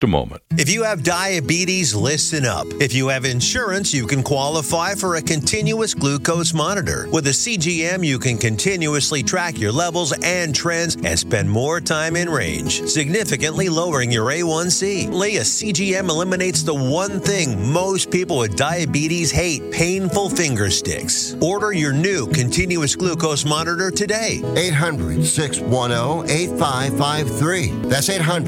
a moment. If you have diabetes, listen up. If you have insurance, you can qualify for a continuous glucose monitor. With a CGM, you can continuously track your levels and trends and spend more time in range, significantly lowering your A1C. Lee, a CGM eliminates the one thing most people with diabetes hate: painful finger sticks. Order your new continuous glucose monitor today. 800-610-8553. That's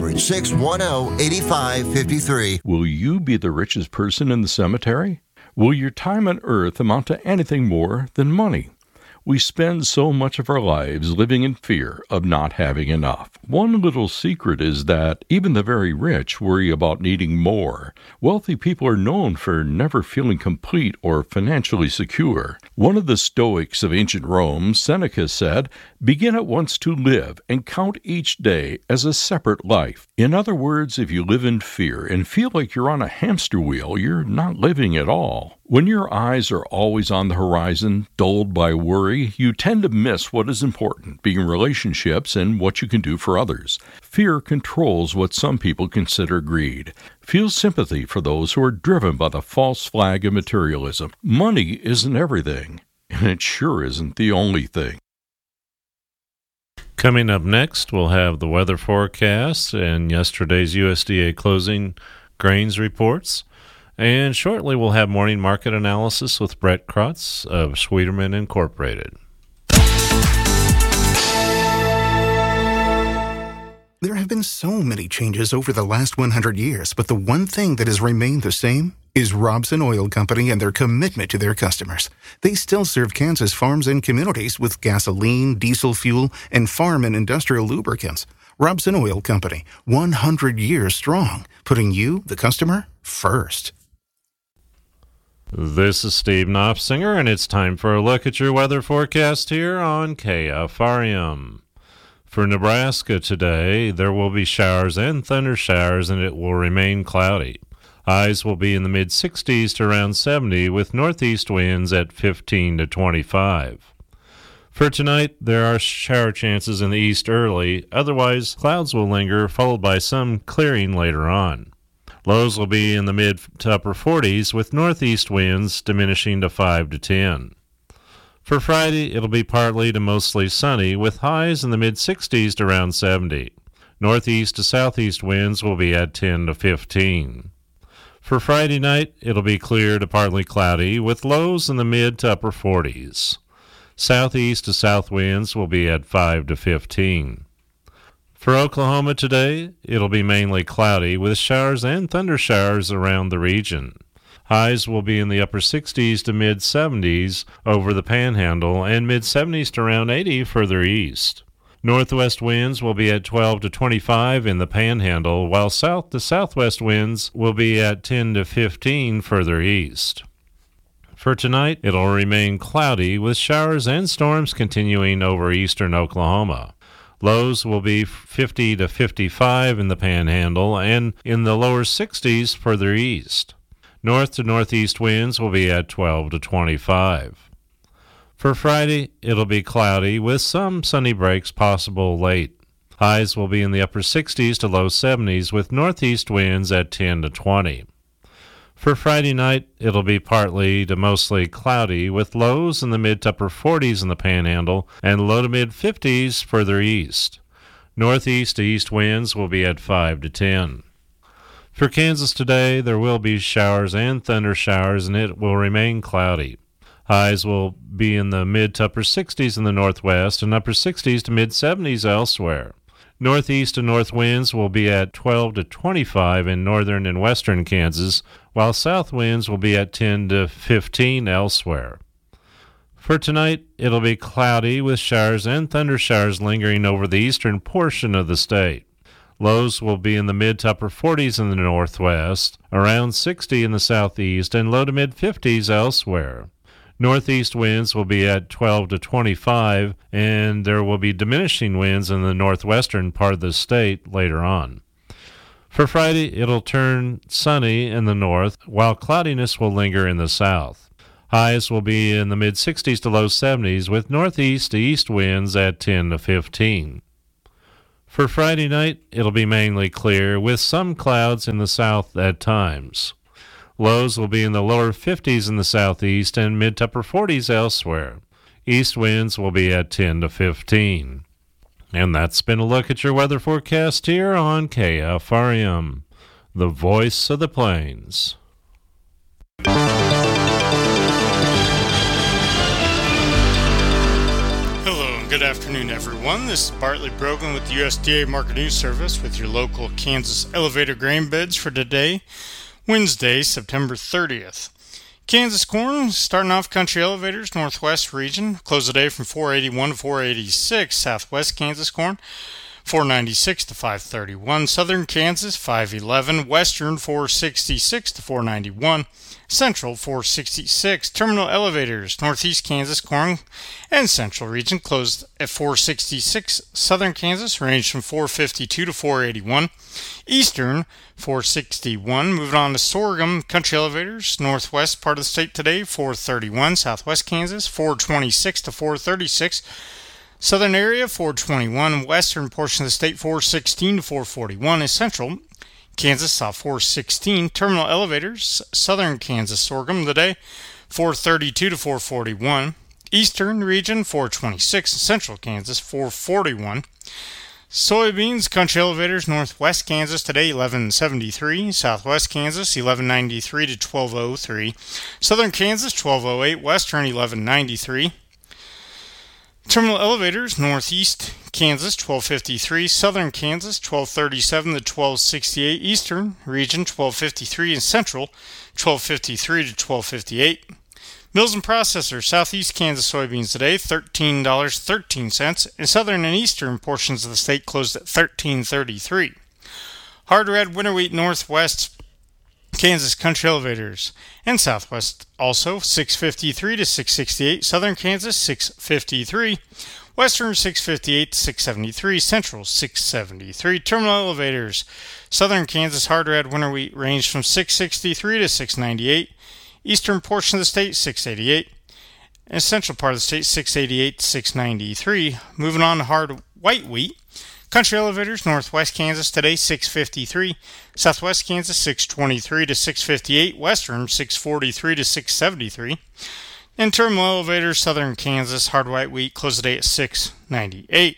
800-610-8553. Will you be the richest person in the cemetery? Will your time on earth amount to anything more than money? We spend so much of our lives living in fear of not having enough. One little secret is that even the very rich worry about needing more. Wealthy people are known for never feeling complete or financially secure. One of the Stoics of ancient Rome, Seneca, said, "Begin at once to live and count each day as a separate life." In other words, if you live in fear and feel like you're on a hamster wheel, you're not living at all. When your eyes are always on the horizon, dulled by worry, you tend to miss what is important, being relationships and what you can do for others. Fear controls what some people consider greed. Feel sympathy for those who are driven by the false flag of materialism. Money isn't everything, and it sure isn't the only thing. Coming up next, we'll have the weather forecast and yesterday's USDA closing grains reports. And shortly, we'll have morning market analysis with Brett Krotz of Schwieterman Incorporated. There have been so many changes over the last 100 years, but the one thing that has remained the same is Robson Oil Company and their commitment to their customers. They still serve Kansas farms and communities with gasoline, diesel fuel, and farm and industrial lubricants. Robson Oil Company, 100 years strong, putting you, the customer, first. This is Steve Knopfsinger, and it's time for a look at your weather forecast here on KFRM. For Nebraska today, there will be showers and thunder showers, and it will remain cloudy. Highs will be in the mid-60s to around 70, with northeast winds at 15 to 25. For tonight, there are shower chances in the east early. Otherwise, clouds will linger, followed by some clearing later on. Lows will be in the mid to upper 40s, with northeast winds diminishing to 5 to 10. For Friday, it'll be partly to mostly sunny, with highs in the mid-60s to around 70. Northeast to southeast winds will be at 10 to 15. For Friday night, it'll be clear to partly cloudy, with lows in the mid to upper 40s. Southeast to south winds will be at 5 to 15. For Oklahoma today, it'll be mainly cloudy, with showers and thunder showers around the region. Highs will be in the upper 60s to mid-70s over the Panhandle, and mid-70s to around 80 further east. Northwest winds will be at 12 to 25 in the Panhandle, while south to southwest winds will be at 10 to 15 further east. For tonight, it'll remain cloudy, with showers and storms continuing over eastern Oklahoma. Lows will be 50 to 55 in the Panhandle and in the lower 60s further east. North to northeast winds will be at 12 to 25. For Friday, it'll be cloudy with some sunny breaks possible late. Highs will be in the upper 60s to low 70s, with northeast winds at 10 to 20. For Friday night, it'll be partly to mostly cloudy, with lows in the mid to upper 40s in the Panhandle and low to mid 50s further east. Northeast to east winds will be at 5 to 10. For Kansas today, there will be showers and thunder showers, and it will remain cloudy. Highs will be in the mid to upper 60s in the northwest and upper 60s to mid 70s elsewhere. Northeast and north winds will be at 12 to 25 in northern and western Kansas, while south winds will be at 10 to 15 elsewhere. For tonight, it'll be cloudy with showers and thunder showers lingering over the eastern portion of the state. Lows will be in the mid to upper 40s in the northwest, around 60 in the southeast, and low to mid 50s elsewhere. Northeast winds will be at 12 to 25, and there will be diminishing winds in the northwestern part of the state later on. For Friday, it'll turn sunny in the north, while cloudiness will linger in the south. Highs will be in the mid-60s to low 70s, with northeast to east winds at 10 to 15. For Friday night, it'll be mainly clear with some clouds in the south at times. Lows will be in the lower 50s in the southeast and mid to upper 40s elsewhere. East winds will be at 10 to 15. And that's been a look at your weather forecast here on KFRM, the voice of the plains. Good afternoon, everyone. This is Bartley Brogan with the USDA Market News Service with your local Kansas elevator grain bids for today, Wednesday, September 30th. Kansas corn, starting off country elevators, northwest region, close the day from 481 to 486. Southwest Kansas corn, 496 to 531. Southern Kansas, 511. Western, 466 to 491. Central, 466. Terminal elevators, northeast Kansas corn and central region closed at 466. Southern Kansas ranged from 452 to 481. Eastern, 461. Moving on to sorghum, country elevators, northwest part of the state today, 431. Southwest Kansas, 426 to 436. Southern area, 421. Western portion of the state, 416 to 441. And central Kansas saw 416. Terminal elevators, southern Kansas sorghum today, 432 to 441. Eastern region, 426. Central Kansas, 441. Soybeans, country elevators, northwest Kansas today, 1173. Southwest Kansas, 1193 to 1203. Southern Kansas, 1208. Western, 1193. Terminal elevators, northeast Kansas, 1253. Southern Kansas, 1237 to 1268. Eastern region, 1253. And central, 1253 to 1258. Mills and processors, southeast Kansas soybeans today, $13.13. And southern and eastern portions of the state closed at $13.33. Hard red winter wheat, northwest Kansas country elevators and southwest also $6.53 to $6.68. Southern Kansas $6.53. Western $6.58 to $6.73. Central $6.73. Terminal elevators, southern Kansas hard red winter wheat ranged from $6.63 to $6.98. Eastern portion of the state $6.88. And central part of the state $6.88 to $6.93. Moving on to hard white wheat. Country elevators, northwest Kansas today, $6.53. Southwest Kansas, $6.23 to $6.58. Western, $6.43 to $6.73. And terminal elevators, southern Kansas, hard white wheat, closed the day at $6.98.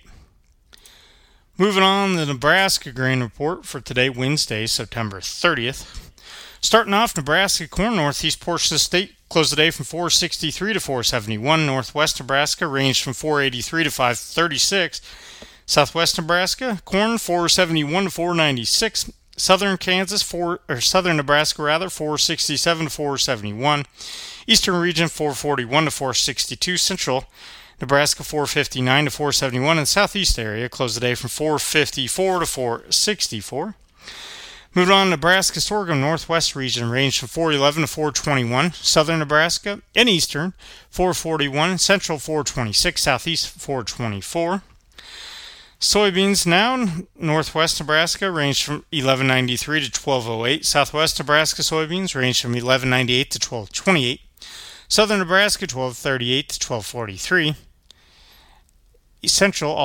Moving on, the Nebraska grain report for today, Wednesday, September 30th. Starting off, Nebraska corn, northeast portion of the state, closed the day from 463 to 471. Northwest Nebraska ranged from 483 to 536. Southwest Nebraska, corn 471 to 496. Southern Kansas, southern Nebraska rather, 467 to 471. Eastern region 441 to 462. Central Nebraska 459 to 471. And southeast area closed the day from 454 to 464. Moving on, Nebraska sorghum northwest region ranged from 411 to 421. Southern Nebraska and eastern 441. Central 426. Southeast 424. Soybeans now, northwest Nebraska ranged from 1193 to 1208. Southwest Nebraska soybeans ranged from 1198 to 1228. Southern Nebraska 1238 to 1243. Central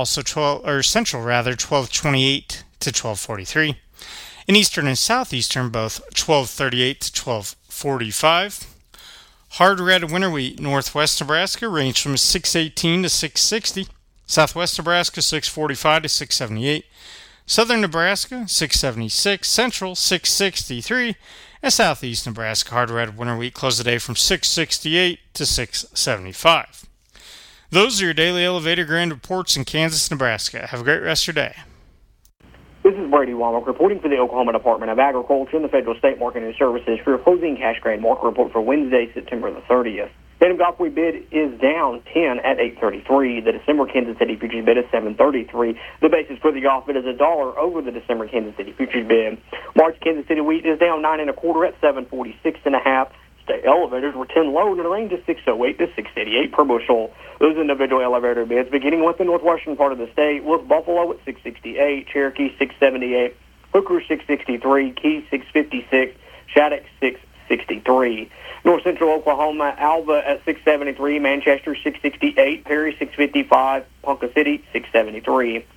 1228 to 1243. And eastern and southeastern both 1238 to 1245. Hard red winter wheat northwest Nebraska ranged from 618 to 660. Southwest Nebraska, 645 to 678. Southern Nebraska, 676. Central, 663. And southeast Nebraska, hard red winter wheat closed the day from 668 to 675. Those are your daily elevator grain reports in Kansas, Nebraska. Have a great rest of your day. This is Brady Womack reporting for the Oklahoma Department of Agriculture and the Federal State Marketing Services for your closing cash grain market report for Wednesday, September the 30th. Native Golf Wheat bid is down 10 at 8.33. The December Kansas City futures bid is 7.33. The basis for the golf bid is $1 over the December Kansas City futures bid. March Kansas City wheat is down 9 1/4 at 7.46.5. State elevators were 10 low in the range of 608 to 688 per bushel. Those individual elevator bids, beginning with the northwestern part of the state, with Buffalo at 668, Cherokee 678, Hooker 663, Key 656, Shattuck 663. North Central Oklahoma, Alva at 673, Manchester 668, Perry 655, Ponca City 673.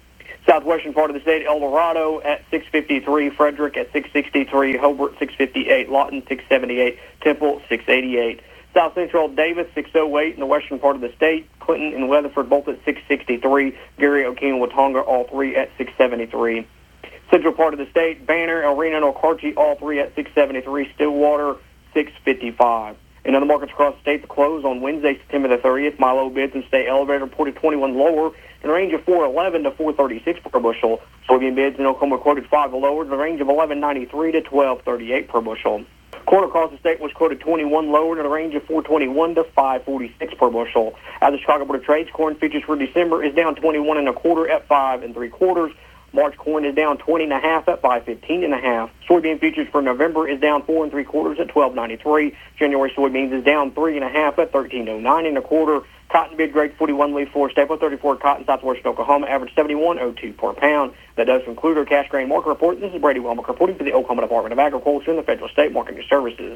Southwestern part of the state, El Dorado at 653, Frederick at 663, Hobart 658, Lawton 678, Temple 688. South Central, Davis 608 in the western part of the state, Clinton and Weatherford both at 663, Gary, Okina, Watonga all three at 673. Central part of the state, Banner, El Reno, and Okarche all three at 673, Stillwater 655. In other markets across the state, the close on Wednesday, September the 30th, my low bids and state elevator reported 21 lower in a range of 411 to 436 per bushel. Soybean bids in Oklahoma quoted 5 lower in a range of 1193 to 1238 per bushel. Corn across the state was quoted 21 lower in a range of 421 to 546 per bushel. As the Chicago Board of Trade, corn futures for December is down 21 1/4 at 5 3/4. March corn is down 20 1/2 at 515 1/2. Soybean futures for November is down 4 3/4 at 1293. January soybeans is down 3 1/2 at 1309 1/4. Cotton bid grade 41 leaf 4 staple 34 cotton southwestern Oklahoma average 71.02 per pound. That does conclude our cash grain market report. This is Brady Womack reporting for the Oklahoma Department of Agriculture and the Federal State Marketing Services.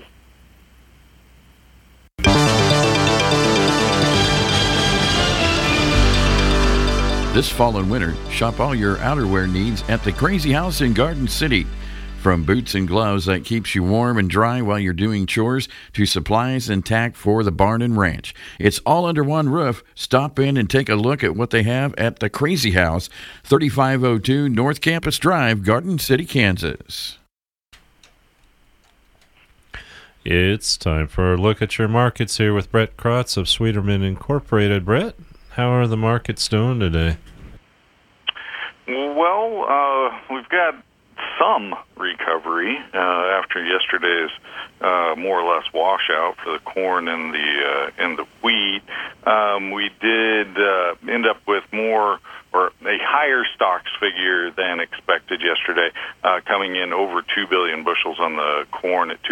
This fall and winter, shop all your outerwear needs at the Crazy House in Garden City. From boots and gloves that keeps you warm and dry while you're doing chores to supplies and tack for the barn and ranch. It's all under one roof. Stop in and take a look at what they have at the Crazy House, 3502 North Campus Drive, Garden City, Kansas. It's time for a look at your markets here with Brett Krotz of Sweeterman Incorporated. Brett, how are the markets doing today? Well, we've got some recovery after yesterday's more or less washout for the corn and the wheat. We did end up with more or a higher stocks figure than expected yesterday, coming in over 2 billion bushels on the corn at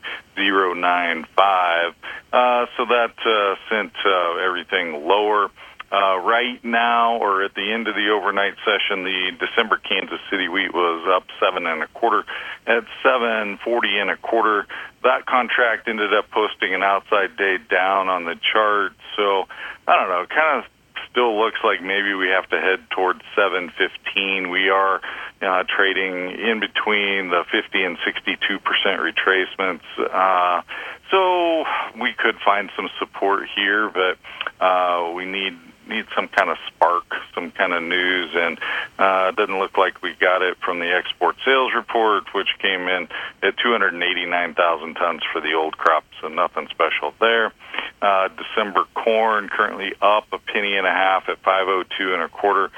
2.095. So that sent everything lower. Right now, or at the end of the overnight session, the December Kansas City wheat was up 7 1/4 at 7.40 1/4. That contract ended up posting an outside day down on the chart. So I don't know, kind of still looks like maybe we have to head towards 7.15. We are trading in between the 50 and 62% retracements. So we could find some support here, but we need some kind of spark, some kind of news, and it doesn't look like we got it from the export sales report, which came in at 289,000 tons for the old crop, so nothing special there. December corn currently up 1.5 at 5.02 1/4.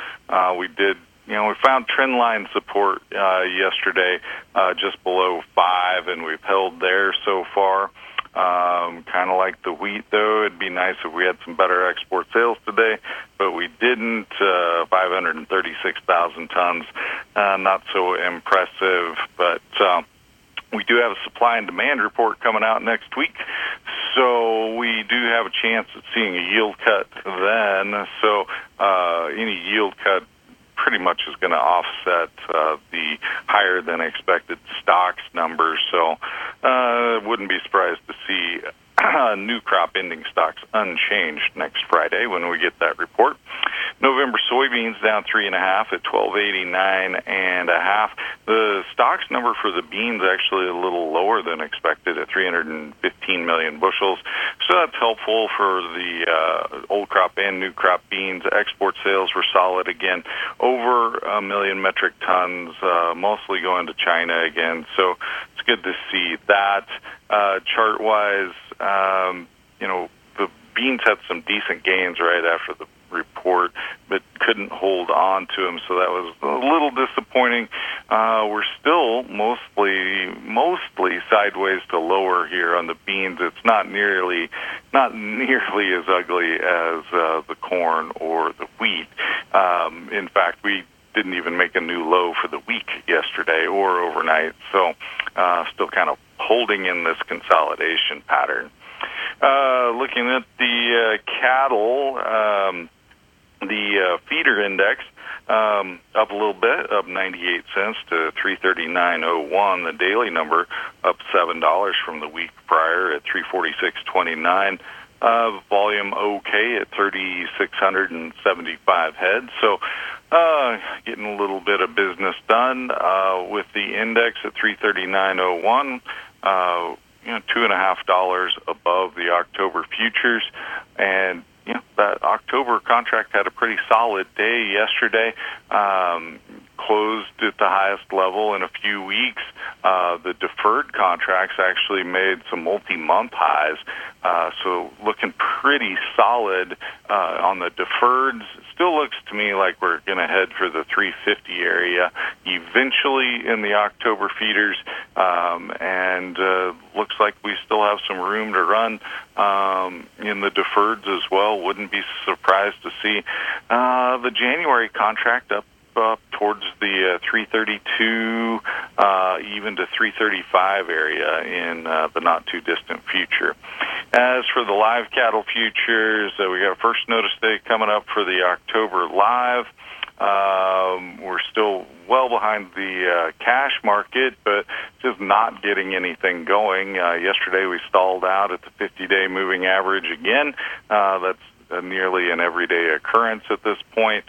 We found trend line support yesterday just below 5, and we've held there so far. Kind of like the wheat, though. It'd be nice if we had some better export sales today, but we didn't. 536,000 tons, not so impressive, but we do have a supply and demand report coming out next week, so we do have a chance at seeing a yield cut then. So any yield cut pretty much is going to offset the higher than expected stocks numbers. So wouldn't be surprised to see new crop ending stocks unchanged next Friday when we get that report. November soybeans down 3.5 at 1289.5. The stocks number for the beans actually a little lower than expected at 315 million bushels. So that's helpful for the old crop and new crop beans. Export sales were solid again, over 1 million metric tons, mostly going to China again. So it's good to see that. Chart-wise, the beans had some decent gains right after the report, but couldn't hold on to them, so that was a little disappointing. We're still mostly sideways to lower here on the beans. It's not nearly as ugly as the corn or the wheat. In fact, we didn't even make a new low for the week yesterday or overnight, so still kind of holding in this consolidation pattern. Looking at the cattle, the feeder index up a little bit, up 98 cents to 339.01. The daily number up $7 from the week prior at 346.29. Volume okay at 3,675 heads. So getting a little bit of business done with the index at 339.01. $2.50 above the October futures, and that October contract had a pretty solid day yesterday. Closed at the highest level in a few weeks. The deferred contracts actually made some multi-month highs, so looking pretty solid on the deferreds. Still looks to me like we're going to head for the 350 area eventually in the October feeders, and looks like we still have some room to run in the deferreds as well. Wouldn't be surprised to see the January contract up towards the 332, even to 335 area in the not-too-distant future. As for the live cattle futures, we got a first notice day coming up for the October live. We're still well behind the cash market, but just not getting anything going. Yesterday we stalled out at the 50-day moving average again. That's nearly an everyday occurrence at this point.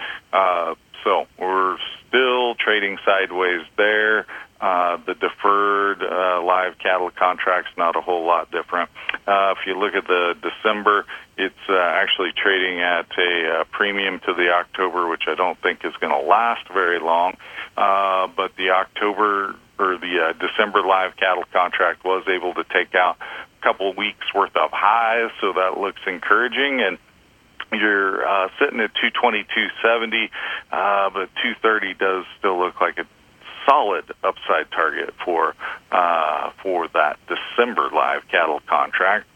So we're still trading sideways there. The deferred live cattle contract's not a whole lot different. If you look at the December, it's actually trading at a premium to the October, which I don't think is going to last very long. But the October or the December live cattle contract was able to take out a couple of weeks worth of highs, so that looks encouraging. And you're sitting at 222.70, but 230 does still look like a solid upside target for that December live cattle contract.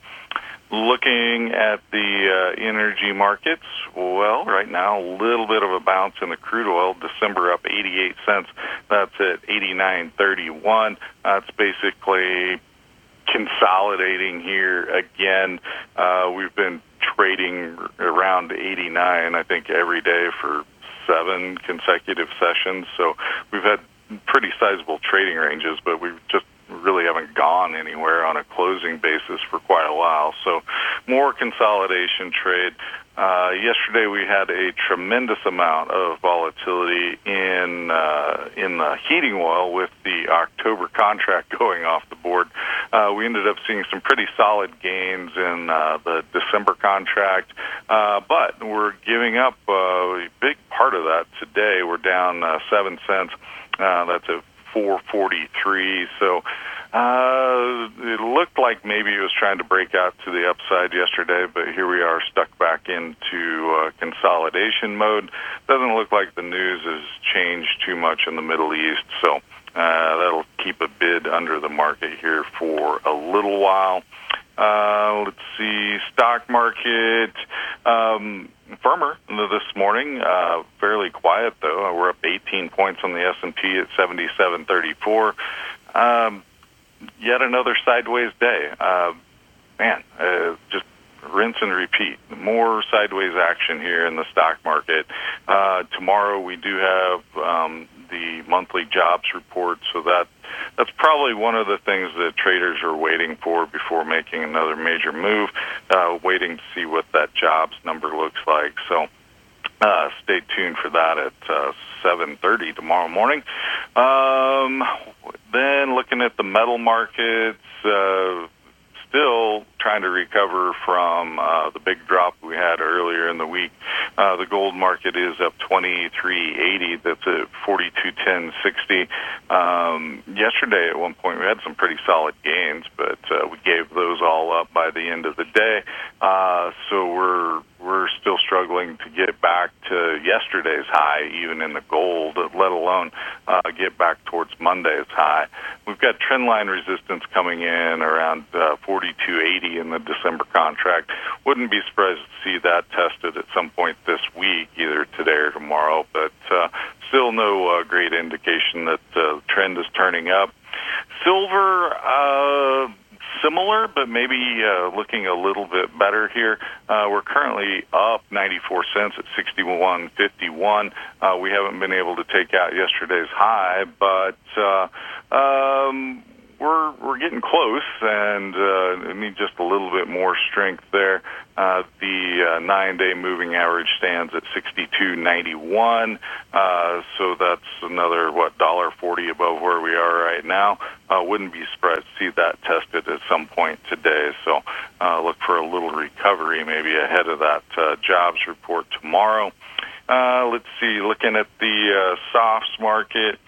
Looking at the energy markets, well, right now a little bit of a bounce in the crude oil. December up 88 cents. That's at 89.31. That's basically consolidating here again. We've been trading around 89, I think, every day for 7 consecutive sessions. So we've had pretty sizable trading ranges, but we just really haven't gone anywhere on a closing basis for quite a while. So more consolidation trade. Yesterday we had a tremendous amount of volatility in the heating oil with the October contract going off the board. We ended up seeing some pretty solid gains in the December contract, but we're giving up a big part of that today. We're down 7 cents. That's at 443. So it looked like maybe it was trying to break out to the upside yesterday, but here we are stuck back into consolidation mode. Doesn't look like the news has changed too much in the Middle East, so that'll keep a bid under the market here for a little while. Let's see, stock market, firmer this morning, fairly quiet though. We're up 18 points on the S&P at 77.34. Yet another sideways day. Just rinse and repeat. More sideways action here in the stock market. Tomorrow we do have the monthly jobs report, so that's probably one of the things that traders are waiting for before making another major move, waiting to see what that jobs number looks like. So stay tuned for that at 7:30 tomorrow morning. Then looking at the metal markets, still trying to recover from the big drop we had earlier in the week. The gold market is up 23.80. That's at 42.10.60. Yesterday, at one point, we had some pretty solid gains, but we gave those all up by the end of the day. So we're still struggling to get back to yesterday's high, even in the gold, let alone get back towards Monday's high. We've got trendline resistance coming in around 42.80 in the December contract. Wouldn't be surprised to see that tested at some point this week, either today or tomorrow, but still no great indication that the trend is turning up. Silver, similar, but maybe looking a little bit better here. We're currently up 94 cents at 61.51. We haven't been able to take out yesterday's high, but we're getting close, and need just a little bit more strength there. The 9-day moving average stands at 62.91, so that's another $1.40 above where we are right now. Wouldn't be surprised to see that tested at some point today. So look for a little recovery maybe ahead of that jobs report tomorrow. Let's see, looking at the softs market,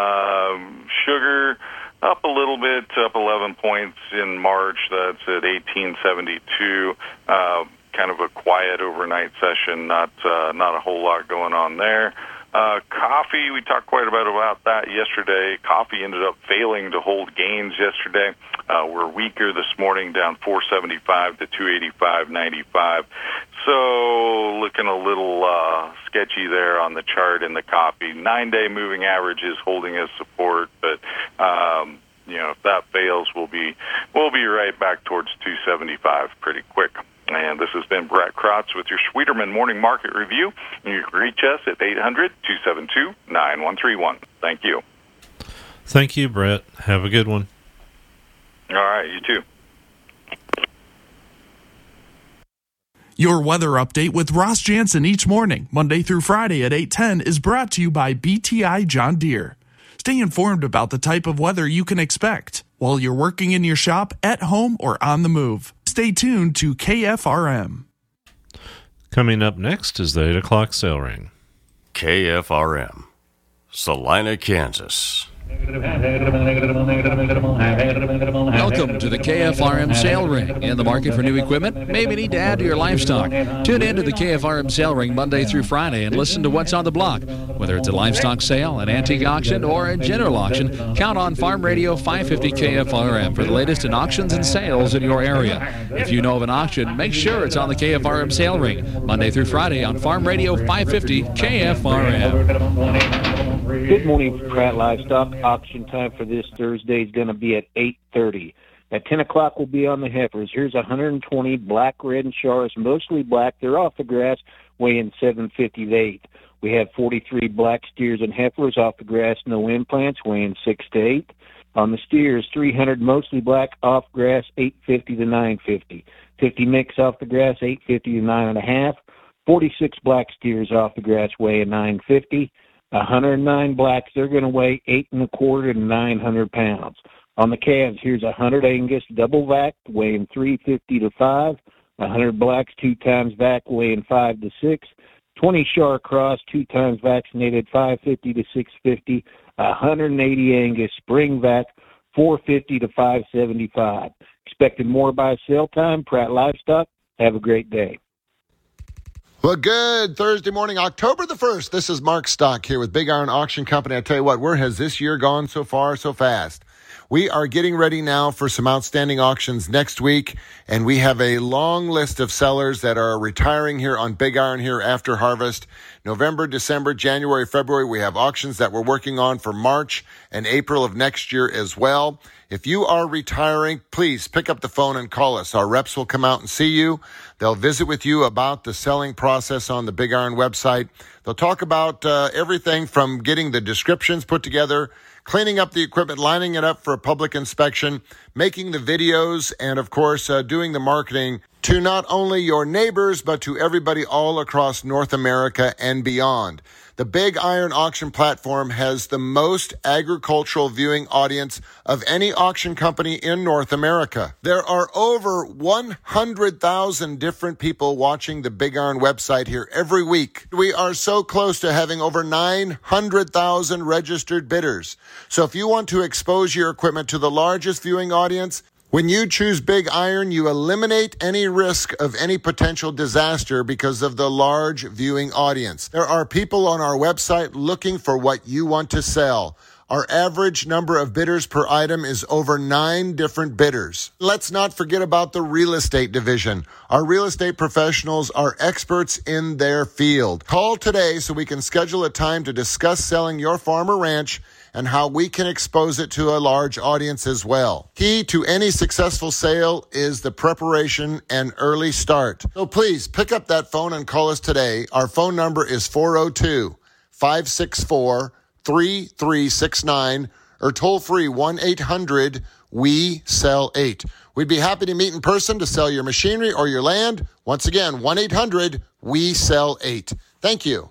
sugar up a little bit, up 11 points in March. That's at 1872. Kind of a quiet overnight session, not a whole lot going on there. Coffee, we talked quite a bit about that yesterday. Coffee ended up failing to hold gains yesterday. We're weaker this morning, down 475 to 285.95. So looking a little sketchy there on the chart in the coffee. 9-day moving average is holding as support, but if that fails, we'll be right back towards 275 pretty quick. And this has been Brett Krotz with your Schwieterman Morning Market Review. And you can reach us at 800-272-9131. Thank you. Thank you, Brett. Have a good one. All right, you too. Your weather update with Ross Jansen each morning, Monday through Friday at 8:10, is brought to you by BTI John Deere. Stay informed about the type of weather you can expect while you're working in your shop, at home, or on the move. Stay tuned to KFRM. Coming up next is the 8 o'clock sale ring. KFRM, Salina, Kansas. Welcome to the KFRM Sale Ring. In the market for new equipment? Maybe need to add to your livestock. Tune in to the KFRM Sale Ring Monday through Friday and listen to what's on the block. Whether it's a livestock sale, an antique auction, or a general auction, count on Farm Radio 550 KFRM for the latest in auctions and sales in your area. If you know of an auction, make sure it's on the KFRM Sale Ring Monday through Friday on Farm Radio 550 KFRM. Good morning, Pratt Livestock. Auction time for this Thursday is going to be at 8:30. At 10 o'clock, we'll be on the heifers. Here's 120 black, red, and Shars, mostly black. They're off the grass, weighing 758. We have 43 black steers and heifers off the grass, no implants, weighing 6 to 8. On the steers, 300 mostly black off grass, 850 to 950. 50 mix off the grass, 850 to 9.5. 46 black steers off the grass, weighing 950. 109 blacks, they're going to weigh 8 1/4 to 900 pounds. On the calves, here's 100 Angus double vac, weighing 350 to 5. 100 blacks 2 times vac, weighing 5 to 6. 20 Shar Cross 2 times vaccinated, 550 to 650. 180 Angus spring vac, 450 to 575. Expecting more by sale time. Pratt Livestock. Have a great day. Well, good Thursday morning, October the 1st. This is Mark Stock here with Big Iron Auction Company. I tell you what, where has this year gone so far, so fast? We are getting ready now for some outstanding auctions next week, and we have a long list of sellers that are retiring here on Big Iron here after harvest. November, December, January, February, we have auctions that we're working on for March and April of next year as well. If you are retiring, please pick up the phone and call us. Our reps will come out and see you. They'll visit with you about the selling process on the Big Iron website. They'll talk about everything from getting the descriptions put together, cleaning up the equipment, lining it up for a public inspection, making the videos, and of course, doing the marketing to not only your neighbors, but to everybody all across North America and beyond. The Big Iron Auction platform has the most agricultural viewing audience of any auction company in North America. There are over 100,000 different people watching the Big Iron website here every week. We are so close to having over 900,000 registered bidders. So if you want to expose your equipment to the largest viewing audience, when you choose Big Iron, you eliminate any risk of any potential disaster because of the large viewing audience. There are people on our website looking for what you want to sell. Our average number of bidders per item is over 9 different bidders. Let's not forget about the real estate division. Our real estate professionals are experts in their field. Call today so we can schedule a time to discuss selling your farm or ranch and how we can expose it to a large audience as well. Key to any successful sale is the preparation and early start. So please pick up that phone and call us today. Our phone number is 402-564-3369 or toll free 1-800 We Sell 8. We'd be happy to meet in person to sell your machinery or your land. Once again, 1-800-WE-SELL-8. Thank you.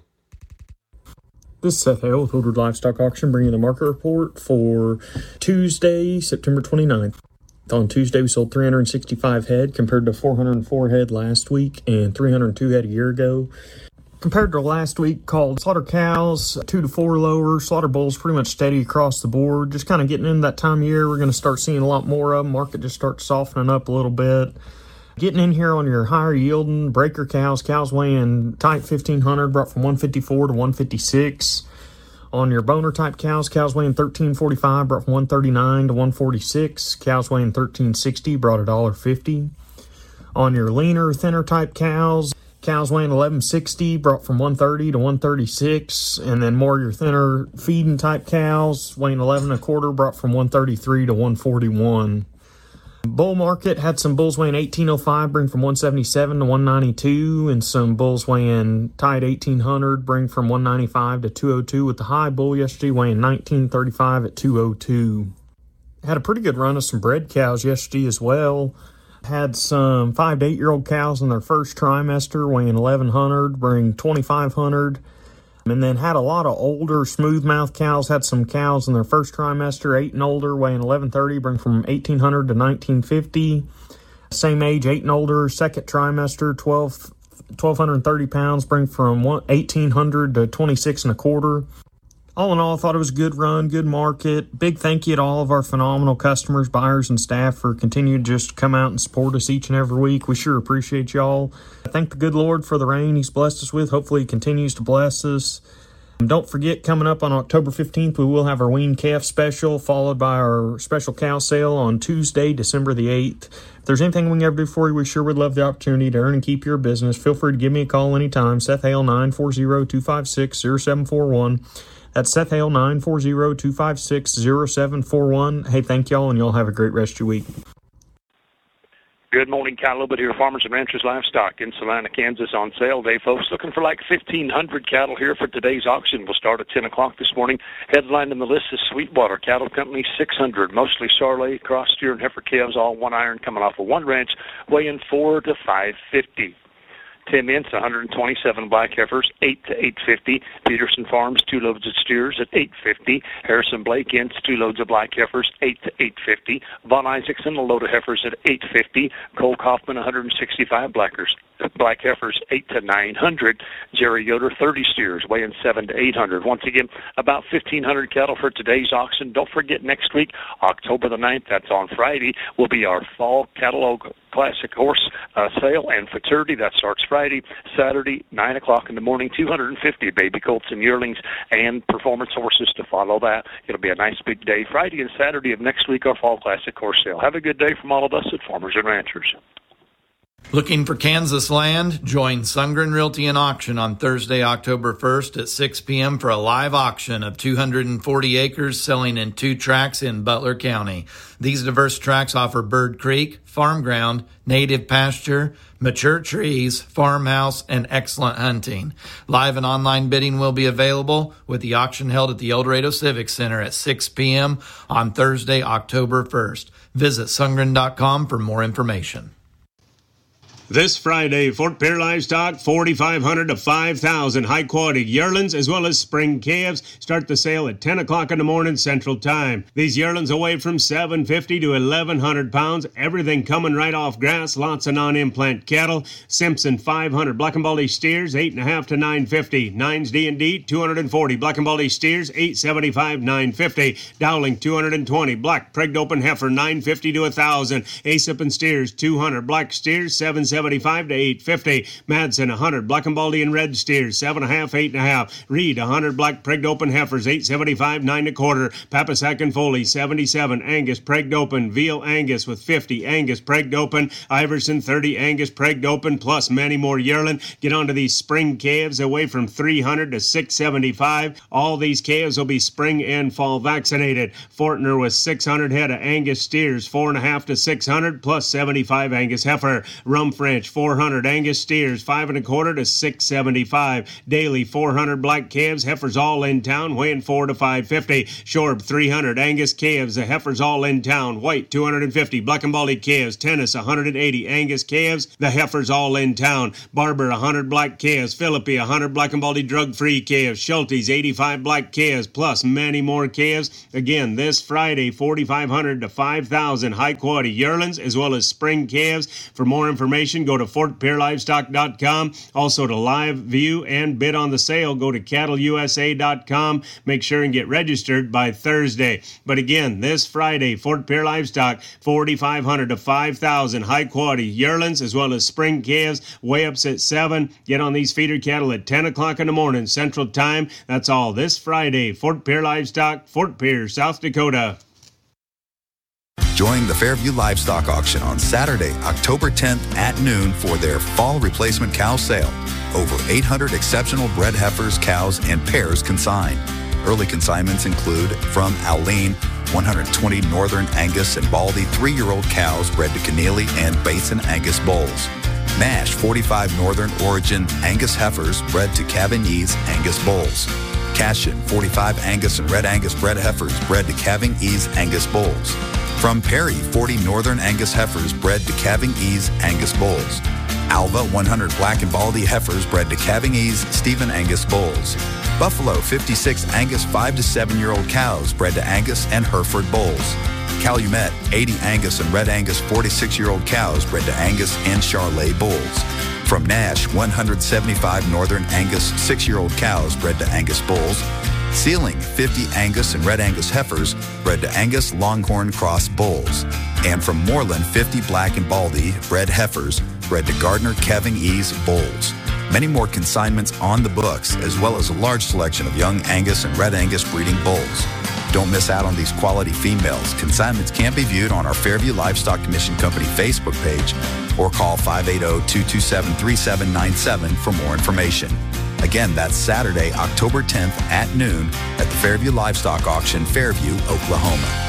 This is Seth Hale with Woodward Livestock Auction, bringing the market report for Tuesday, September 29th. On Tuesday, we sold 365 head compared to 404 head last week and 302 head a year ago. Compared to last week, called slaughter cows 2 to 4 lower, slaughter bulls pretty much steady across the board. Just kind of getting into that time of year, we're going to start seeing a lot more of them. Market just starts softening up a little bit. Getting in here on your higher yielding breaker cows, cows weighing type 1500, brought from 154 to 156. On your boner type cows, cows weighing 1345, brought from 139 to 146. Cows weighing 1360, brought $1.50. On your leaner, thinner type cows, cows weighing 1160, brought from 130 to 136. And then more your thinner feeding type cows, weighing 11 and a quarter, brought from 133 to 141. Bull market had some bulls weighing 1805, bring from 177 to 192, and some bulls weighing tied 1800, bring from 195 to 202, with the high bull yesterday weighing 1935 at 202. Had a pretty good run of some bred cows yesterday as well. Had some 5 to 8 year old cows in their first trimester weighing 1100, bring 2500. And then had a lot of older smoothmouth cows. Had some cows in their first trimester, 8 and older, weighing 1130, bring from 1800 to 1950. Same age, 8 and older, second trimester, 1230 pounds, bring from 1800 to 26 and a quarter. All in all, I thought it was a good run, good market. Big thank you to all of our phenomenal customers, buyers, and staff for continuing to just come out and support us each and every week. We sure appreciate y'all. I thank the good Lord for the rain He's blessed us with. Hopefully He continues to bless us. And don't forget, coming up on October 15th, we will have our weaned calf special, followed by our special cow sale on Tuesday, December the 8th. If there's anything we can ever do for you, we sure would love the opportunity to earn and keep your business. Feel free to give me a call anytime. Seth Hale, 940-256-0741. That's Seth Hale, 940-256-0741. Hey, thank y'all, and y'all have a great rest of your week. Good morning, Kyle. A little bit here, Farmers and Ranchers Livestock in Salina, Kansas on sale day, folks. Looking for like 1,500 cattle here for today's auction. We'll start at 10 o'clock this morning. Headline in the list is Sweetwater Cattle Company, 600, mostly Charolais, cross steer, and heifer calves, all one iron, coming off of one ranch, weighing 4 to 550. 10 inch, 127 black heifers, 8 to 850. Peterson Farms, 2 loads of steers at 850. Harrison Blake Inns, 2 loads of black heifers, 8 to 850. Von Isaacson, a load of heifers at 850. Cole Kaufman, 165 black heifers, 8 to 900. Jerry Yoder, 30 steers, weighing 7 to 800. Once again, about 1,500 cattle for today's auction. Don't forget, next week, October the 9th, that's on Friday, will be our fall catalog classic horse sale and futurity. That starts Friday. Saturday, 9 o'clock in the morning, 250 baby colts and yearlings and performance horses to follow that. It'll be a nice big day. Friday and Saturday of next week, our fall classic horse sale. Have a good day from all of us at Farmers and Ranchers. Looking for Kansas land? Join Sundgren Realty and Auction on Thursday, October 1st at 6 p.m. for a live auction of 240 acres selling in 2 tracts in Butler County. These diverse tracts offer Bird Creek, farm ground, native pasture, mature trees, farmhouse, and excellent hunting. Live and online bidding will be available with the auction held at the El Dorado Civic Center at 6 p.m. on Thursday, October 1st. Visit Sundgren.com for more information. This Friday, Fort Pierre Livestock, 4,500 to 5,000 high-quality yearlings as well as spring calves start the sale at 10 o'clock in the morning Central Time. These yearlings weigh from 750 to 1,100 pounds, everything coming right off grass, lots of non-implant cattle. Simpson, 500. Black and Baldy steers, 8.5 to 950. Nines D&D, 240. Black and Baldy steers, 875, 950. Dowling, 220. Black pregged open heifer, 950 to 1,000. Aesop and steers, 200. Black steers, 775 to 850. Madsen, 100. Black and Baldy and red steers, 7.5, 8.5. Reed, 100. Black pregged open heifers, 875, 9.25. Papasack and Foley, 77. Angus pregged open. Veal Angus with 50. Angus pregged open. Iverson, 30. Angus pregged open, plus many more yearling. Get onto these spring calves, away from 300 to 675. All these calves will be spring and fall vaccinated. Fortner with 600 head of Angus steers, 4.5 to 600, plus 75 Angus heifer. Rumford Ranch 400 Angus steers 5 1/4 to $6.75. Daily 400 black calves, heifers all in town, weighing 4 to $5.50. Shorb 300 Angus calves, the heifers all in town, white 250. Black and baldy calves, tennis 180 Angus calves, the heifers all in town. Barber 100 black calves, Philippi 100 black and baldy drug-free calves, Schulte's 85 black calves, plus many more calves. Again, this Friday, 4,500 to 5,000 high-quality yearlings as well as spring calves. For more information, go to FortPierLivestock.com. Also to live view and bid on the sale, go to CattleUSA.com. Make sure and get registered by Thursday. But again, this Friday, Fort Pierre Livestock, 4,500 to 5,000 high-quality yearlings as well as spring calves. Weigh-ups at 7. Get on these feeder cattle at 10 o'clock in the morning Central Time. That's all this Friday. Fort Pierre Livestock, Fort Pierre, South Dakota. Join the Fairview Livestock Auction on Saturday, October 10th at noon for their fall replacement cow sale. Over 800 exceptional bred heifers, cows, and pairs consigned. Early consignments include from Alene, 120 Northern Angus and Baldy 3-year-old cows bred to Keneally and Basin Angus bulls. Nash, 45 Northern Origin Angus heifers bred to Cavigny's Angus bulls. Cashin, 45 Angus and Red Angus bred heifers bred to Cavigny's Angus bulls. From Perry, 40 Northern Angus heifers bred to Cavigny's Angus bulls. Alva, 100 Black and Baldy heifers bred to Cavigny's Stephen Angus bulls. Buffalo, 56 Angus 5 to 7-year-old cows bred to Angus and Hereford bulls. Calumet, 80 Angus and Red Angus 46-year-old cows bred to Angus and Charolais bulls. From Nash, 175 Northern Angus 6-year-old cows bred to Angus bulls. Sealing, 50 Angus and Red Angus heifers bred to Angus Longhorn Cross bulls. And from Moreland, 50 Black and Baldy bred heifers bred to Gardner Cavigny's bulls. Many more consignments on the books, as well as a large selection of young Angus and Red Angus breeding bulls. Don't miss out on these quality females. Consignments can be viewed on our Fairview Livestock Commission Company Facebook page or call 580-227-3797 for more information. Again, that's Saturday, October 10th at noon at the Fairview Livestock Auction, Fairview, Oklahoma.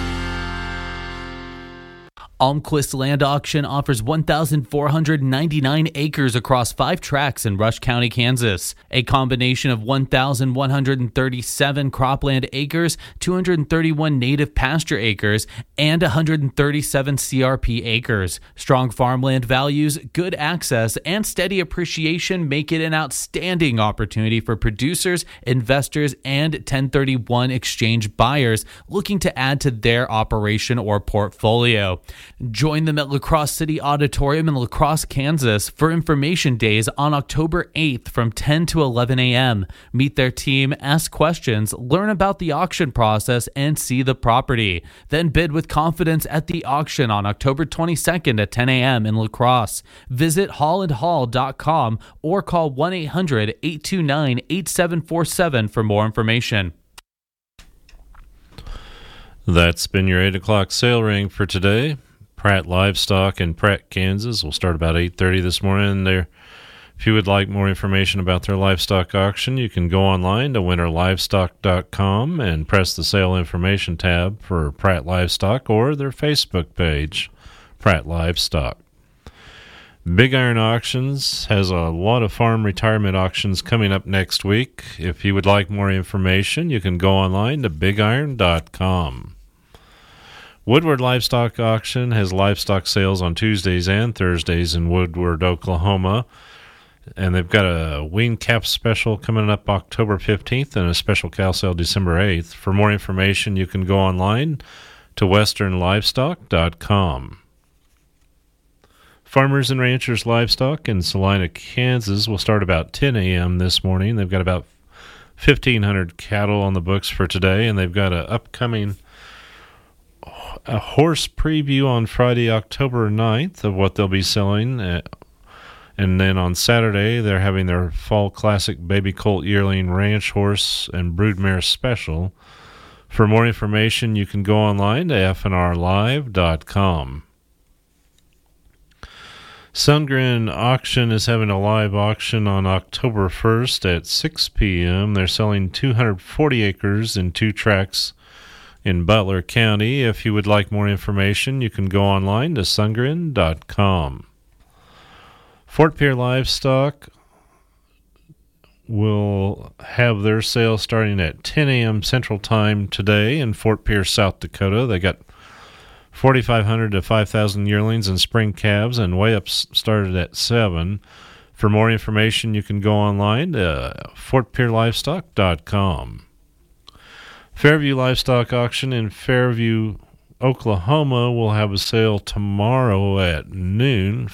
Almquist Land Auction offers 1,499 acres across 5 tracts in Rush County, Kansas. A combination of 1,137 cropland acres, 231 native pasture acres, and 137 CRP acres. Strong farmland values, good access, and steady appreciation make it an outstanding opportunity for producers, investors, and 1031 exchange buyers looking to add to their operation or portfolio. Join them at La Crosse City Auditorium in La Crosse, Kansas for information days on October 8th from 10 to 11 a.m. Meet their team, ask questions, learn about the auction process, and see the property. Then bid with confidence at the auction on October 22nd at 10 a.m. in La Crosse. Visit hollandhall.com or call 1-800-829-8747 for more information. That's been your 8 o'clock sale ring for today. Pratt Livestock in Pratt, Kansas will start about 8:30 this morning. If you would like more information about their livestock auction, you can go online to winterlivestock.com and press the sale information tab for Pratt Livestock or their Facebook page, Pratt Livestock. Big Iron Auctions has a lot of farm retirement auctions coming up next week. If you would like more information, you can go online to bigiron.com. Woodward Livestock Auction has livestock sales on Tuesdays and Thursdays in Woodward, Oklahoma. And they've got a wean calf special coming up October 15th and a special cow sale December 8th. For more information, you can go online to westernlivestock.com. Farmers and Ranchers Livestock in Salina, Kansas will start about 10 a.m. this morning. They've got about 1,500 cattle on the books for today, and they've got an upcoming a horse preview on Friday, October 9th of what they'll be selling. And then on Saturday, they're having their Fall Classic Baby Colt Yearling Ranch Horse and Broodmare Special. For more information, you can go online to fnrlive.com. Sundgren Auction is having a live auction on October 1st at 6 p.m. They're selling 240 acres in 2 tracts in Butler County. If you would like more information, you can go online to sundgren.com. Fort Pierre Livestock will have their sale starting at 10 a.m. Central Time today in Fort Pierre, South Dakota. They got 4,500 to 5,000 yearlings and spring calves, and weigh-ups started at 7. For more information, you can go online to fortpierrelivestock.com. Fairview Livestock Auction in Fairview, Oklahoma will have a sale tomorrow at noon.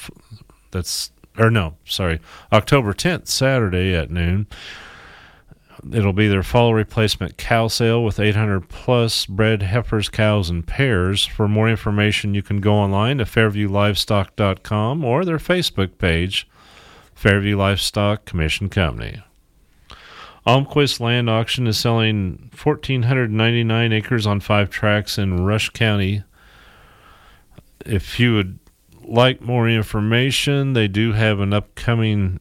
October 10th, Saturday at noon. It'll be their fall replacement cow sale with 800 plus bred heifers, cows, and pairs. For more information, you can go online to fairviewlivestock.com or their Facebook page, Fairview Livestock Commission Company. Almquist Land Auction is selling 1,499 acres on 5 tracts in Rush County. If you would like more information, they do have an upcoming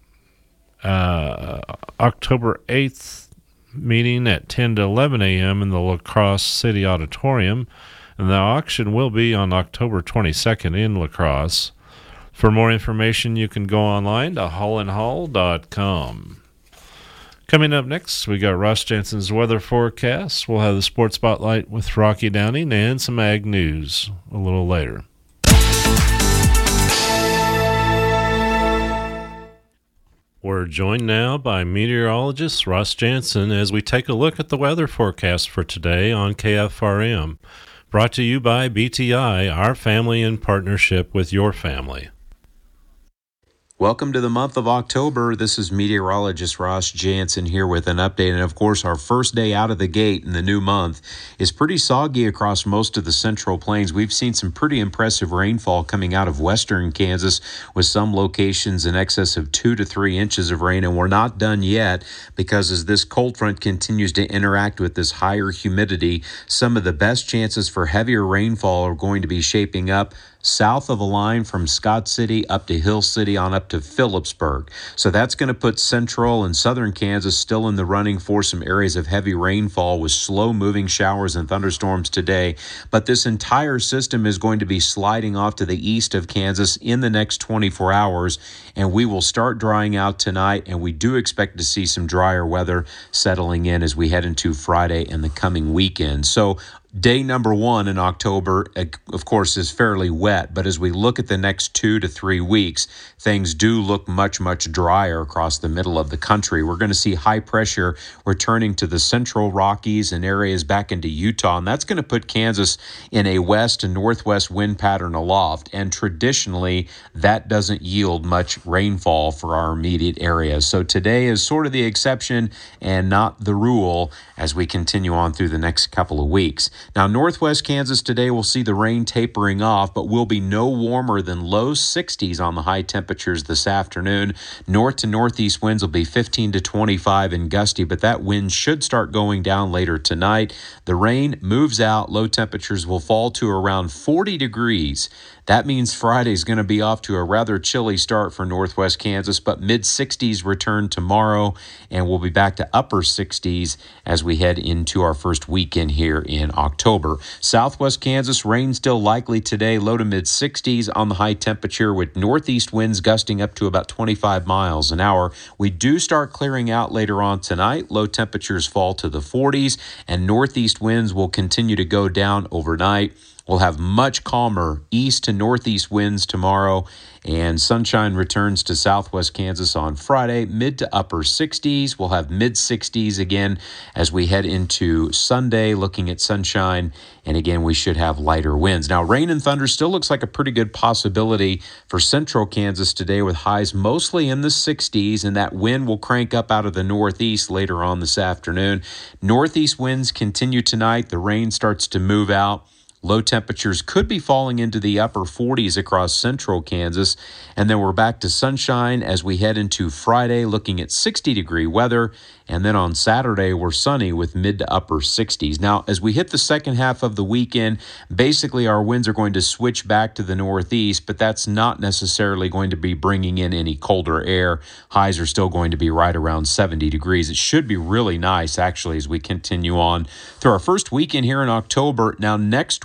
October 8th meeting at 10 to 11 a.m. in the La Crosse City Auditorium, and the auction will be on October 22nd in La Crosse. For more information, you can go online to hollandhall.com. Coming up next, we got Ross Jansen's weather forecast. We'll have the Sports Spotlight with Rocky Downing and some ag news a little later. We're joined now by meteorologist Ross Jansen as we take a look at the weather forecast for today on KFRM. Brought to you by BTI, our family in partnership with your family. Welcome to the month of October. This is meteorologist Ross Jansen here with an update. And of course, our first day out of the gate in the new month is pretty soggy across most of the Central Plains. We've seen some pretty impressive rainfall coming out of western Kansas with some locations in excess of 2 to 3 inches of rain. And we're not done yet because as this cold front continues to interact with this higher humidity, some of the best chances for heavier rainfall are going to be shaping up south of the line from Scott City up to Hill City on up to Phillipsburg. So that's going to put central and southern Kansas still in the running for some areas of heavy rainfall with slow-moving showers and thunderstorms today. But this entire system is going to be sliding off to the east of Kansas in the next 24 hours, and we will start drying out tonight, and we do expect to see some drier weather settling in as we head into Friday and the coming weekend. So day number 1 in October, of course, is fairly wet, but as we look at the next 2 to 3 weeks, things do look much, much drier across the middle of the country. We're going to see high pressure returning to the central Rockies and areas back into Utah, and that's going to put Kansas in a west and northwest wind pattern aloft, and traditionally, that doesn't yield much rainfall for our immediate areas. So today is sort of the exception and not the rule as we continue on through the next couple of weeks. Now, northwest Kansas today will see the rain tapering off, but will be no warmer than low 60s on the high temperatures this afternoon. North to northeast winds will be 15 to 25 and gusty, but that wind should start going down later tonight. The rain moves out. Low temperatures will fall to around 40 degrees. That means Friday's going to be off to a rather chilly start for northwest Kansas, but mid-60s return tomorrow, and we'll be back to upper 60s as we head into our first weekend here in October. Southwest Kansas, rain still likely today, low to mid-60s on the high temperature with northeast winds gusting up to about 25 miles an hour. We do start clearing out later on tonight. Low temperatures fall to the 40s, and northeast winds will continue to go down overnight. We'll have much calmer east to northeast winds tomorrow, and sunshine returns to southwest Kansas on Friday, mid to upper 60s. We'll have mid-60s again as we head into Sunday, looking at sunshine, and again, we should have lighter winds. Now, rain and thunder still looks like a pretty good possibility for central Kansas today with highs mostly in the 60s, and that wind will crank up out of the northeast later on this afternoon. Northeast winds continue tonight. The rain starts to move out. Low temperatures could be falling into the upper 40s across central Kansas, and then we're back to sunshine as we head into Friday, looking at 60-degree weather, and then on Saturday, we're sunny with mid to upper 60s. Now, as we hit the second half of the weekend, basically our winds are going to switch back to the northeast, but that's not necessarily going to be bringing in any colder air. Highs are still going to be right around 70 degrees. It should be really nice, actually, as we continue on through our first weekend here in October. Now, next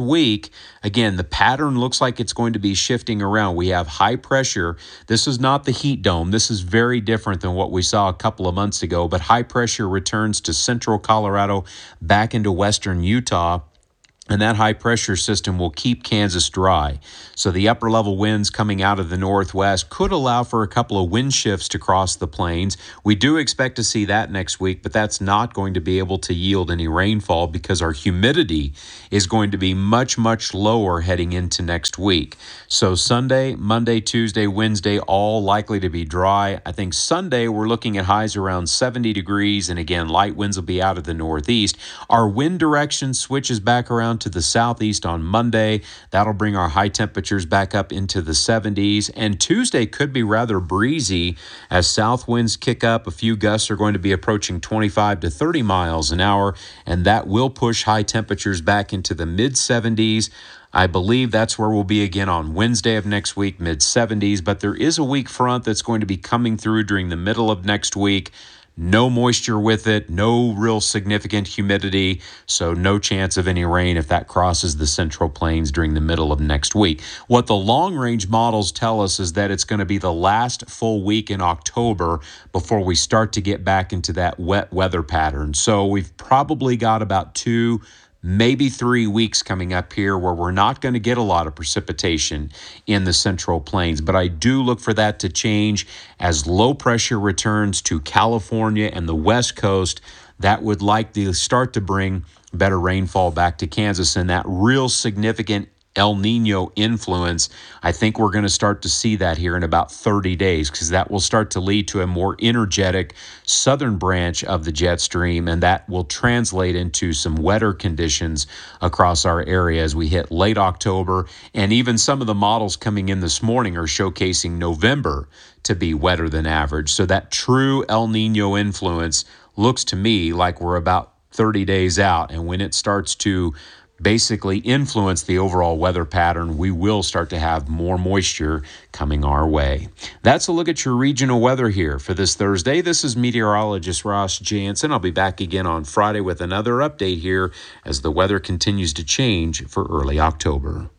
week, again, the pattern looks like it's going to be shifting around. We have high pressure. This is not the heat dome. This is very different than what we saw a couple of months ago, but high pressure returns to central Colorado, back into western Utah. And that high-pressure system will keep Kansas dry. So the upper-level winds coming out of the northwest could allow for a couple of wind shifts to cross the plains. We do expect to see that next week, but that's not going to be able to yield any rainfall because our humidity is going to be much, much lower heading into next week. So Sunday, Monday, Tuesday, Wednesday, all likely to be dry. I think Sunday we're looking at highs around 70 degrees, and again, light winds will be out of the northeast. Our wind direction switches back around to the southeast on Monday. That'll bring our high temperatures back up into the 70s. And Tuesday could be rather breezy as south winds kick up. A few gusts are going to be approaching 25 to 30 miles an hour, and that will push high temperatures back into the mid-70s. I believe that's where we'll be again on Wednesday of next week, mid-70s. But there is a weak front that's going to be coming through during the middle of next week. No moisture with it, no real significant humidity, so no chance of any rain if that crosses the central plains during the middle of next week. What the long-range models tell us is that it's going to be the last full week in October before we start to get back into that wet weather pattern. So we've probably got about 2, maybe 3 weeks coming up here where we're not going to get a lot of precipitation in the central plains. But I do look for that to change as low pressure returns to California and the West Coast. That would likely start to bring better rainfall back to Kansas, and that real significant El Nino influence, I think we're going to start to see that here in about 30 days because that will start to lead to a more energetic southern branch of the jet stream, and that will translate into some wetter conditions across our area as we hit late October. And even some of the models coming in this morning are showcasing November to be wetter than average. So that true El Nino influence looks to me like we're about 30 days out, and when it starts to basically influence the overall weather pattern, we will start to have more moisture coming our way. That's a look at your regional weather here for this Thursday. This is meteorologist Ross Jansen. I'll be back again on Friday with another update here as the weather continues to change for early October.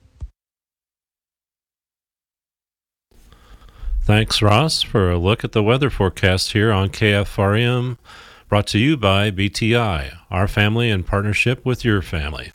Thanks, Ross, for a look at the weather forecast here on KFRM, brought to you by BTI, our family in partnership with your family.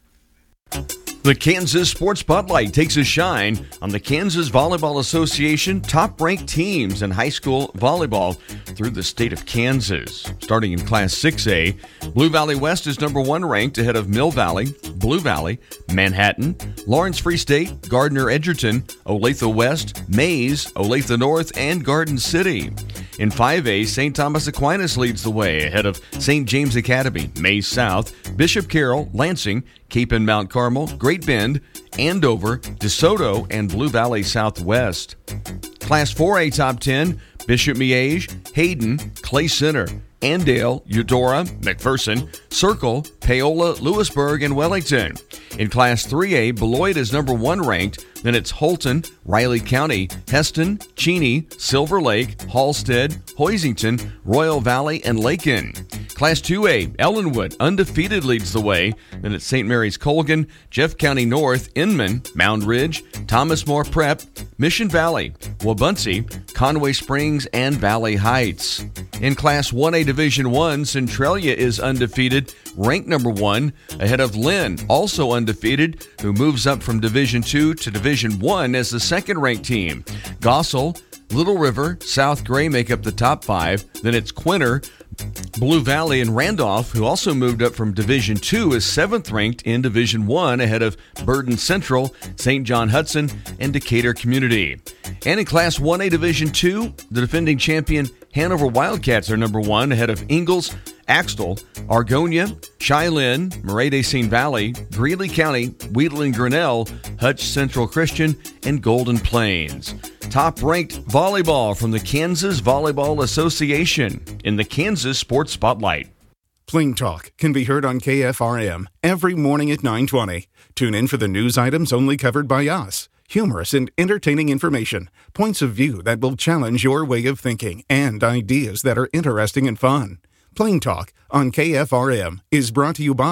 The Kansas Sports Spotlight takes a shine on the Kansas Volleyball Association top-ranked teams in high school volleyball through the state of Kansas. Starting in Class 6A, Blue Valley West is number 1 ranked ahead of Mill Valley, Blue Valley, Manhattan, Lawrence Free State, Gardner Edgerton, Olathe West, Mays, Olathe North, and Garden City. In 5A, St. Thomas Aquinas leads the way ahead of St. James Academy, Mays South, Bishop Carroll, Lansing, Cape and Mount Carmel, Great Bend, Andover, DeSoto, and Blue Valley Southwest. Class 4A Top 10, Bishop Miege, Hayden, Clay Center, Andale, Eudora, McPherson, Circle, Paola, Lewisburg, and Wellington. In Class 3A, Beloit is number 1 ranked, then it's Holton, Riley County, Heston, Cheney, Silver Lake, Halstead, Hoisington, Royal Valley, and Lakin. Class 2A, Ellenwood, undefeated leads the way, then it's St. Mary's Colgan, Jeff County North, Inman, Mound Ridge, Thomas More Prep, Mission Valley, Wabaunsee, Conway Springs, and Valley Heights. In Class 1A Division I, Centralia is undefeated, ranked number 1, ahead of Lynn, also undefeated, who moves up from Division II to Division I as the second-ranked team. Gossel, Little River, South Gray make up the top 5. Then it's Quinter, Blue Valley, and Randolph, who also moved up from Division II, is 7th ranked in Division I ahead of Burton Central, St. John Hudson, and Decatur Community. And in Class 1A Division II, the defending champion Hanover Wildcats are number 1 ahead of Ingalls, Axtell, Argonia, Cheyenne, Murray-de-Seine Valley, Greeley County, Wheatland Grinnell, Hutch Central Christian, and Golden Plains. Top-ranked volleyball from the Kansas Volleyball Association in the Kansas Sports Spotlight. Plain Talk can be heard on KFRM every morning at 9:20. Tune in for the news items only covered by us. Humorous and entertaining information, points of view that will challenge your way of thinking, and ideas that are interesting and fun. Plain Talk on KFRM is brought to you by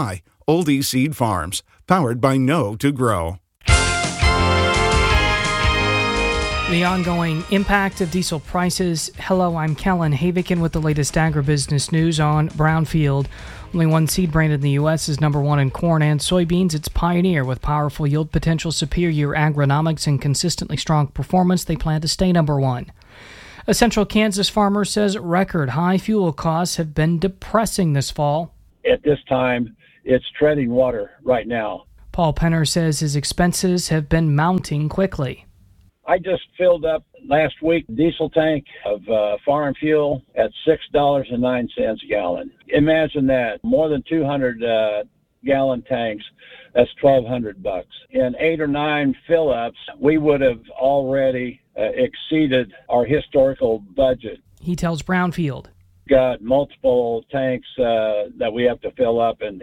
Oldie Seed Farms, powered by Know to Grow. The ongoing impact of diesel prices. Hello, I'm Kellen Havikin with the latest agribusiness news on Brownfield. Only one seed brand in the U.S. is number one in corn and soybeans. It's Pioneer. With powerful yield potential, superior agronomics, and consistently strong performance, they plan to stay number one. A central Kansas farmer says record high fuel costs have been depressing this fall. At this time, it's treading water right now. Paul Penner says his expenses have been mounting quickly. I just filled up last week diesel tank of foreign fuel at $6.09 a gallon. Imagine that, more than 200 gallon tanks. That's $1,200. In 8 or 9 fill-ups, we would have already exceeded our historical budget. He tells Brownfield. Got multiple tanks that we have to fill up and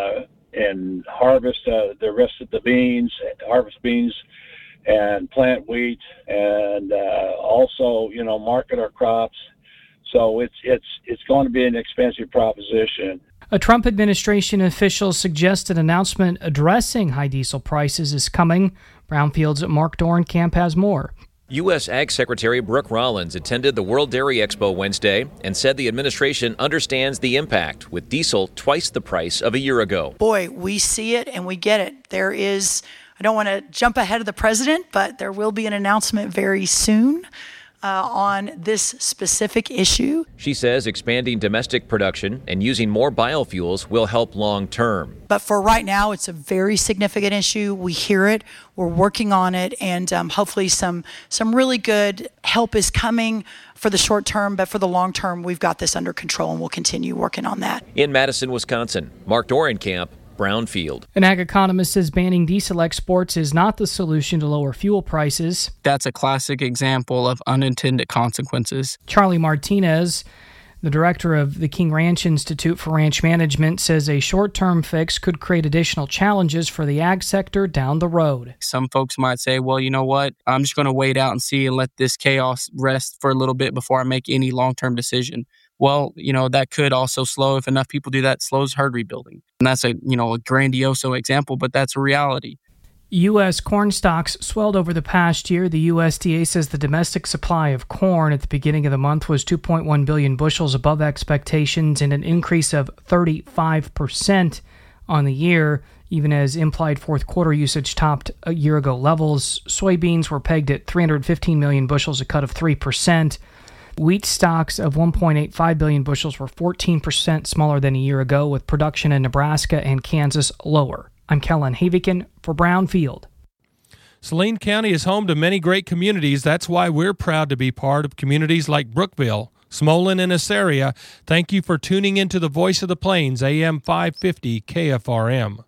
harvest the rest of the beans, harvest beans, and plant wheat, and also, market our crops. So it's going to be an expensive proposition. A Trump administration official suggests an announcement addressing high diesel prices is coming. Brownfield's Mark Dorenkamp has more. U.S. Ag Secretary Brooke Rollins attended the World Dairy Expo Wednesday and said the administration understands the impact, with diesel twice the price of a year ago. Boy, we see it and we get it. There is, I don't want to jump ahead of the president, but there will be an announcement very soon on this specific issue. She says expanding domestic production and using more biofuels will help long term. But for right now, it's a very significant issue. We hear it, we're working on it, and hopefully some really good help is coming for the short term, but for the long term, we've got this under control and we'll continue working on that. In Madison, Wisconsin, Mark Dorenkamp, Brownfield. An ag economist says banning diesel exports is not the solution to lower fuel prices. That's a classic example of unintended consequences. Charlie Martinez, the director of the King Ranch Institute for Ranch Management, says a short-term fix could create additional challenges for the ag sector down the road. Some folks might say, well, you know what? I'm just going to wait out and see and let this chaos rest for a little bit before I make any long-term decision. Well, that could also slow, if enough people do that, slows herd rebuilding. And that's a grandiose example, but that's a reality. U.S. corn stocks swelled over the past year. The USDA says the domestic supply of corn at the beginning of the month was 2.1 billion bushels above expectations and an increase of 35% on the year, even as implied fourth quarter usage topped a year ago levels. Soybeans were pegged at 315 million bushels, a cut of 3%. Wheat stocks of 1.85 billion bushels were 14% smaller than a year ago, with production in Nebraska and Kansas lower. I'm Kellen Havikin for Brownfield. Saline County is home to many great communities. That's why we're proud to be part of communities like Brookville, Smolin, and Assaria. Thank you for tuning into the Voice of the Plains, AM 550 KFRM.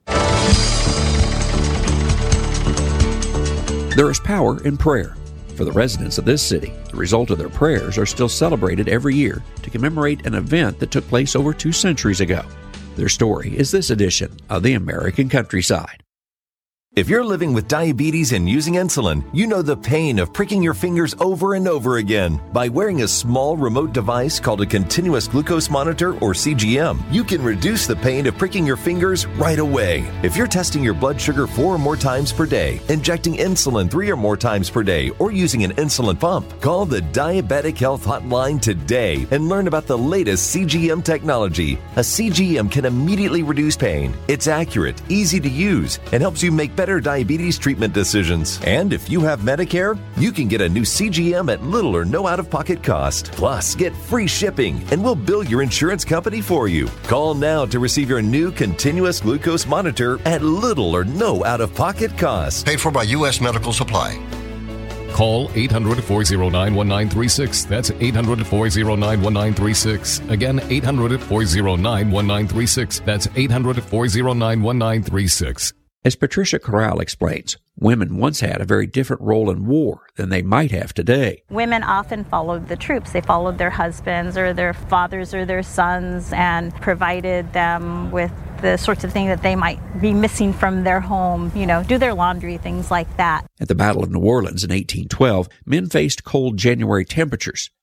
There is power in prayer. For the residents of this city, the result of their prayers are still celebrated every year to commemorate an event that took place over 2 centuries ago. Their story is this edition of the American Countryside. If you're living with diabetes and using insulin, you know the pain of pricking your fingers over and over again. By wearing a small remote device called a continuous glucose monitor, or CGM, you can reduce the pain of pricking your fingers right away. If you're testing your blood sugar 4 or more times per day, injecting insulin 3 or more times per day, or using an insulin pump, call the Diabetic Health Hotline today and learn about the latest CGM technology. A CGM can immediately reduce pain. It's accurate, easy to use, and helps you make better diabetes treatment decisions. And if you have Medicare, you can get a new CGM at little or no out-of-pocket cost. Plus, get free shipping, and we'll bill your insurance company for you. Call now to receive your new continuous glucose monitor at little or no out-of-pocket cost. Paid for by U.S. Medical Supply. Call 800-409-1936. That's 800-409-1936. Again, 800-409-1936. That's 800-409-1936. As Patricia Corral explains, women once had a very different role in war than they might have today. Women often followed the troops. They followed their husbands or their fathers or their sons and provided them with the sorts of things that they might be missing from their home, do their laundry, things like that. At the Battle of New Orleans in 1812, men faced cold January temperatures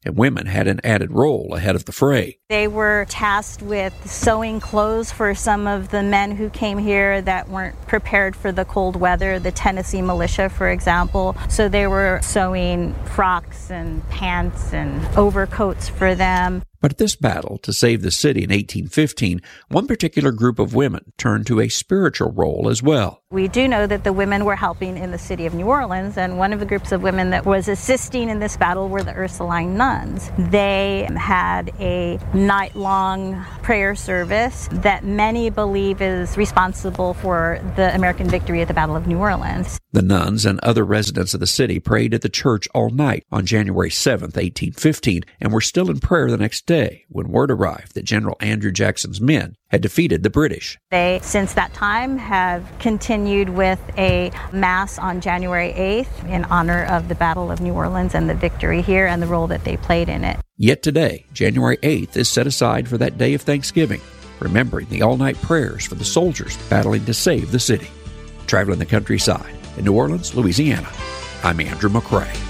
and women had an added role ahead of the fray. They were tasked with sewing clothes for some of the men who came here that weren't prepared for the cold weather, the Tennessee militia, for example. So they were sewing frocks and pants and overcoats for them. But at this battle to save the city in 1815, one particular group of women turned to a spiritual role as well. We do know that the women were helping in the city of New Orleans, and one of the groups of women that was assisting in this battle were the Ursuline nuns. They had a night-long prayer service that many believe is responsible for the American victory at the Battle of New Orleans. The nuns and other residents of the city prayed at the church all night on January 7th, 1815, and were still in prayer the next day when word arrived that General Andrew Jackson's men had defeated the British. They, since that time, have continued with a mass on January 8th in honor of the Battle of New Orleans and the victory here and the role that they played in it. Yet today, January 8th is set aside for that day of Thanksgiving, remembering the all-night prayers for the soldiers battling to save the city. Traveling the countryside in New Orleans, Louisiana, I'm Andrew McCrae.